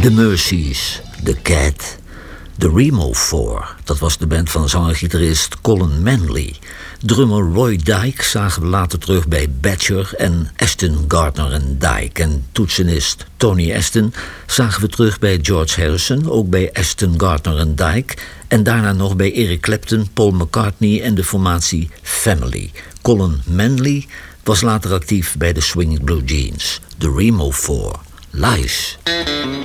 The Mercies, The Cat, The Remo 4. Dat was de band van zanger-gitarist Colin Manley. Drummer Roy Dyke zagen we later terug bij Badger en Aston Gardner en Dyke. En toetsenist Tony Aston zagen we terug bij George Harrison, ook bij Aston Gardner en Dyke. En daarna nog bij Eric Clapton, Paul McCartney en de formatie Family. Colin Manley was later actief bij de Swinging Blue Jeans. The Remo 4, Lies.